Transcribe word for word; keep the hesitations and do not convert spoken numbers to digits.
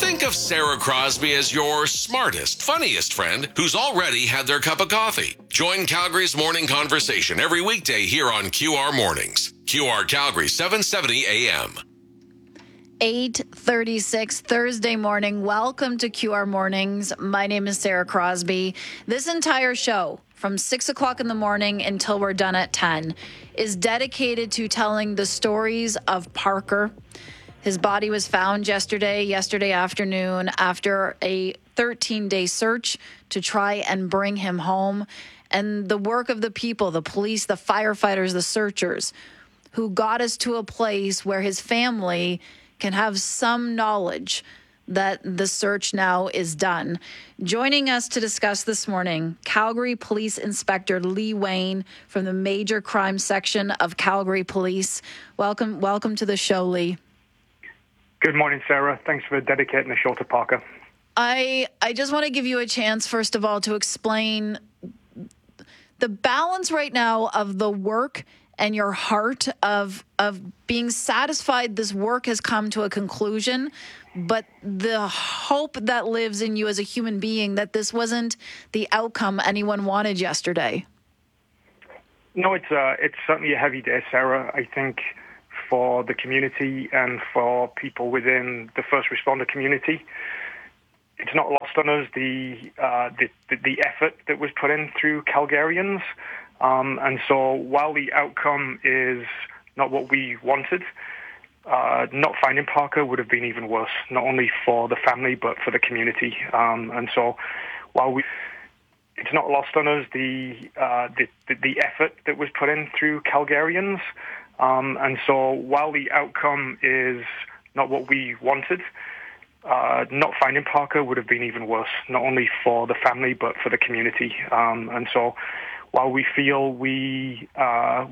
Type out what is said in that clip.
Think of Sarah Crosby as your smartest, funniest friend who's already had their cup of coffee. Join Calgary's morning conversation every weekday here on Q R Mornings. Q R Calgary, seven seventy A M. eight thirty-six Thursday morning. Welcome to Q R Mornings. My name is Sarah Crosby. This entire show, from six o'clock in the morning until we're done at ten, is dedicated to telling the stories of Parker. His body was found yesterday, yesterday afternoon, after a thirteen-day search to try and bring him home. And the work of the people, the police, the firefighters, the searchers, who got us to a place where his family can have some knowledge that the search now is done. Joining us to discuss this morning, Calgary Police Inspector Lee Wayne from the Major Crime Section of Calgary Police. Welcome, welcome to the show, Lee. Good morning, Sarah. Thanks for dedicating the show to Parker. I I just want to give you a chance, first of all, to explain the balance right now of the work and your heart of of being satisfied this work has come to a conclusion, but the hope that lives in you as a human being that this wasn't the outcome anyone wanted yesterday. No, it's uh, it's certainly a heavy day, Sarah. I think for the community and for people within the first responder community, it's not lost on us the uh, the, the effort that was put in through Calgarians. Um, and so while the outcome is not what we wanted, uh, not finding Parker would have been even worse, not only for the family, but for the community. Um, and so while we, it's not lost on us the, uh, the, the, the effort that was put in through Calgarians. Um, and so while the outcome is not what we wanted, uh, not finding Parker would have been even worse, not only for the family, but for the community. Um, and so while we feel we uh,